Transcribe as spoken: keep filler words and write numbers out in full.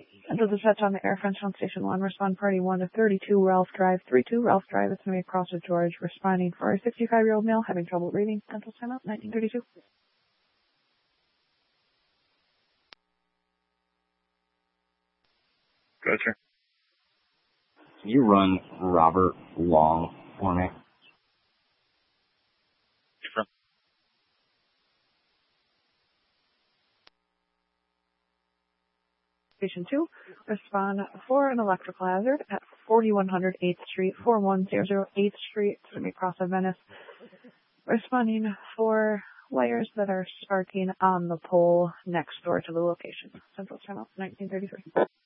Central dispatch on the air French on station one. Respond party one to thirty-two Ralph Drive, thirty-two Ralph Drive. It's going to be across with George. Responding for a sixty-five-year-old male having trouble reading. Central timeout, nineteen thirty-two. Go, sir. Can you run Robert Long for me? From Station two, respond for an electrical hazard at forty-one hundred eighth Street, forty-one hundred eighth Street. It's going to be across of Venice. Responding for wires that are sparking on the pole next door to the location. Central timeout, nineteen thirty-three.